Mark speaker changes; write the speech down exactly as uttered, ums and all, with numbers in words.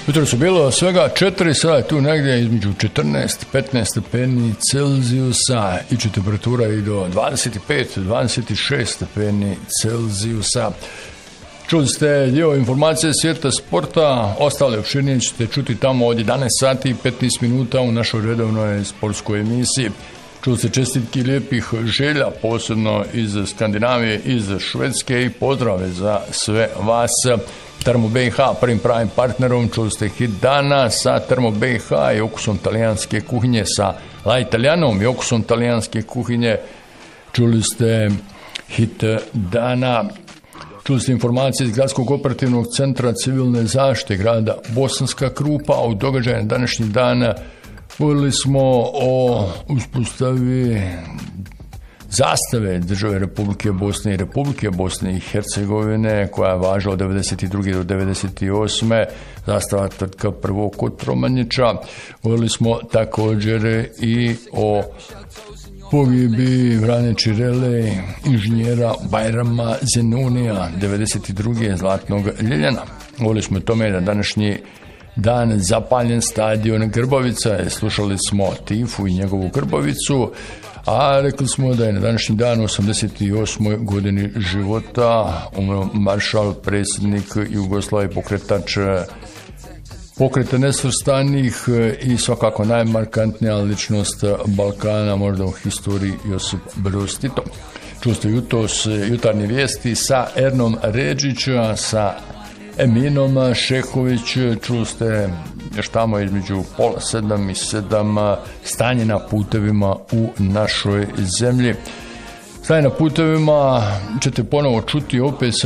Speaker 1: Jutro su bilo svega četiri, sada tu negdje između četrnaest i petnaest stepeni Celzijusa i će temperatura i do dvadeset pet do dvadeset šest stepeni Celzijusa. Čuli ste dio informacije svijeta sporta, ostale opširnije ćete čuti tamo od jedanaest sati i petnaest minuta u našoj redovnoj sportskoj emisiji. Čuli ste čestitki lijepih želja, posebno iz Skandinavije, iz Švedske i pozdrave za sve vas. Termo B i H, prvim pravim partnerom, čuli ste hit dana sa Termo B i H i okusom talijanske kuhinje, sa La Italianom i okusom talijanske kuhinje. Čuli ste hit dana. Čuli ste informacije iz Gradskog operativnog centra civilne zaštite grada Bosanska Krupa. U događaju današnjih dana govorili smo o uspostavi zastave države Republike Bosne i Republike Bosne i Hercegovine, koja je važila od devedeset druge do devedeset osme zastava tvrtka prvog Kotromanića. Govorili smo također i o pogibiji Vrane Čirele, inženjera Bajrama Zenunija, devedeset druge Zlatnog Ljeljana. Govorili smo o tome da današnji dan zapaljen stadion Grbavica, slušali smo Tifu i njegovu Grbavicu, a rekli smo da je na današnji dan u osamdeset osmoj godini života umro maršal, predsjednik Jugoslavije, pokretač pokreta nesvrstanih i svakako najmarkantnija ličnost Balkana, možda u historiji, Josip Broz Tito. Čuli ste jutros jutarnje vijesti sa Ernom Redžića, sa Eminom Šehović, čuli ste još tamo između pola sedam i sedam stanje na putevima u našoj zemlji. Stanje na putevima ćete ponovo čuti opet